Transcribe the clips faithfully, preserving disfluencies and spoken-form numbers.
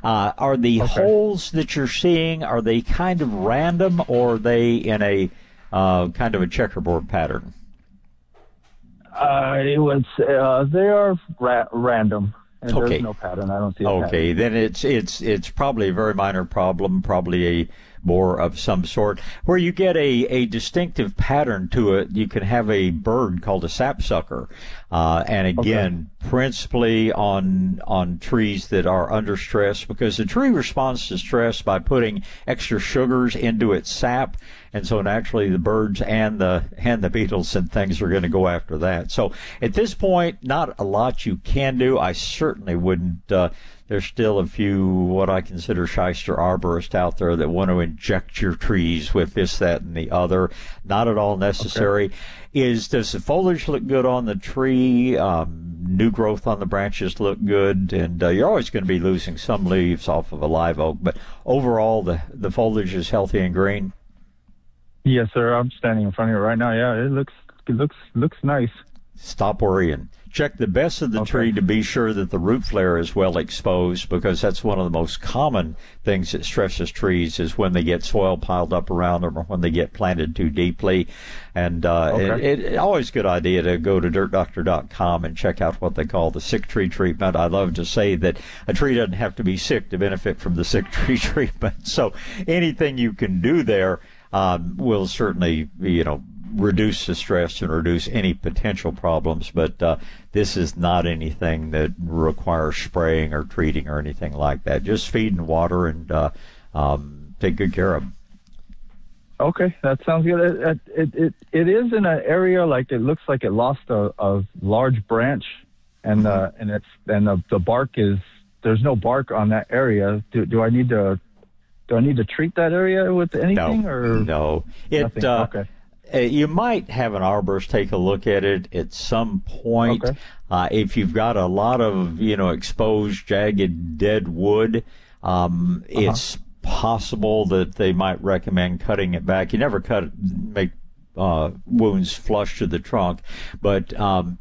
Uh, are the Okay. holes that you're seeing, are they kind of random, or are they in a uh, kind of a checkerboard pattern? Uh, it was. Uh, they are ra- random. And Okay. There's no pattern. I don't see a pattern. Okay, then it's it's it's probably a very minor problem, probably a borer of some sort. Where you get a, a distinctive pattern to it, you can have a bird called a sapsucker, uh, and again, okay. principally on on trees that are under stress, because the tree responds to stress by putting extra sugars into its sap. And so naturally the birds and the and the beetles and things are going to go after that. So at this point, not a lot you can do. I certainly wouldn't. Uh, there's still a few what I consider shyster arborists out there that want to inject your trees with this, that, and the other. Not at all necessary. Okay. Is does the foliage look good on the tree? Um, new growth on the branches look good, and uh, you're always going to be losing some leaves off of a live oak. But overall, the the foliage is healthy and green. Yes, sir. I'm standing in front of you right now. Yeah, it looks it looks looks nice. Stop worrying. Check the best of the okay. tree to be sure that the root flare is well exposed, because that's one of the most common things that stresses trees is when they get soil piled up around them or when they get planted too deeply. And uh, okay. it, it always a good idea to go to dirt doctor dot com and check out what they call the sick tree treatment. I love to say that a tree doesn't have to be sick to benefit from the sick tree treatment. So anything you can do there Um, will certainly, you know, reduce the stress and reduce any potential problems. But uh, this is not anything that requires spraying or treating or anything like that. Just feed and water and uh, um, take good care of them. Okay, that sounds good. It it it, it is in an area like it looks like it lost a, a large branch, and mm-hmm. uh, and it's and the, the bark is there's no bark on that area. Do do I need to? Do I need to treat that area with anything? No, or no. It, uh, okay. Uh, you might have an arborist take a look at it at some point. Okay. Uh, if you've got a lot of, you know, exposed, jagged, dead wood, um, uh-huh. it's possible that they might recommend cutting it back. You never cut it, make uh, wounds flush to the trunk, but um,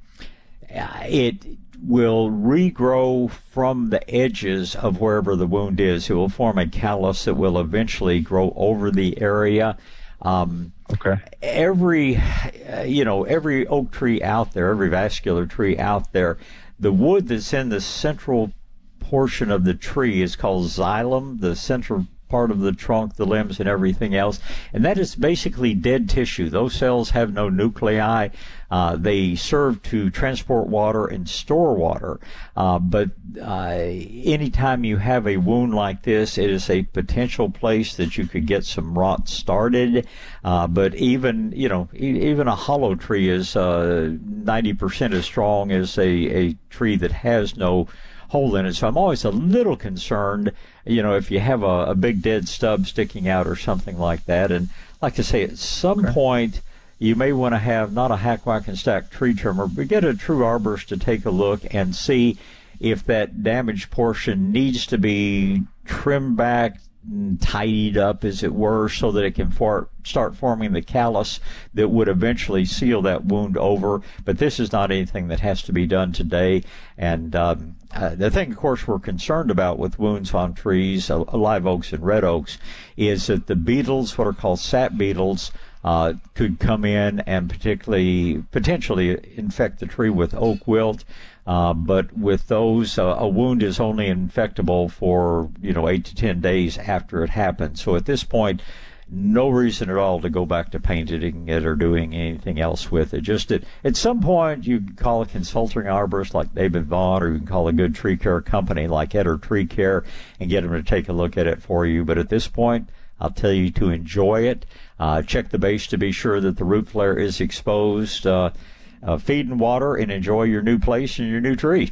it will regrow from the edges of wherever the wound is. It will form a callus that will eventually grow over the area. Um, okay. Every, uh, you know, every oak tree out there, every vascular tree out there, the wood that's in the central portion of the tree is called xylem, the central part of the trunk, the limbs, and everything else. And that is basically dead tissue. Those cells have no nuclei. Uh, they serve to transport water and store water. Uh, but uh, anytime you have a wound like this, it is a potential place that you could get some rot started. Uh, but even, you know, e- even a hollow tree is uh, ninety percent as strong as a, a tree that has no hole in it. So I'm always a little concerned, you know, if you have a, a big dead stub sticking out or something like that. And like I say, at some okay. point, you may want to have not a hack, whack, and stack tree trimmer, but get a true arborist to take a look and see if that damaged portion needs to be trimmed back, tidied up, as it were, so that it can for, start forming the callus that would eventually seal that wound over. But this is not anything that has to be done today. And um, uh, the thing, of course, we're concerned about with wounds on trees, uh, live oaks and red oaks, is that the beetles, what are called sap beetles, uh, could come in and particularly potentially infect the tree with oak wilt. Uh, but with those, uh, a wound is only infectable for, you know, eight to ten days after it happens. So at this point, no reason at all to go back to painting it or doing anything else with it. Just at, at some point, you can call a consulting arborist like David Vaughn, or you can call a good tree care company like Etter Tree Care and get them to take a look at it for you. But at this point, I'll tell you to enjoy it. Uh, check the base to be sure that the root flare is exposed. Uh, Uh, feed and water, and enjoy your new place and your new tree.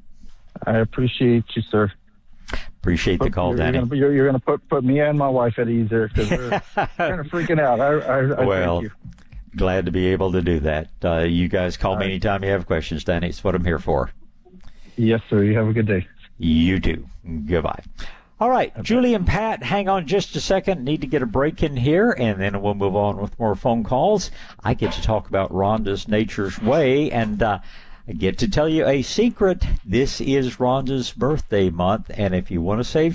I appreciate you, sir. Appreciate the call, you're Danny. Gonna, you're, you're going to put, put me and my wife at ease there, because we're kind of freaking out. I, I, I well, thank you. Glad to be able to do that. Uh, you guys call All me right. anytime you have questions, Danny. It's what I'm here for. Yes, sir. You have a good day. You too. Goodbye. All right, Okay. Julie and Pat, hang on just a second. Need to get a break in here, and then we'll move on with more phone calls. I get to talk about Rhonda's Nature's Way, and uh, I get to tell you a secret. This is Rhonda's birthday month, and if you want to save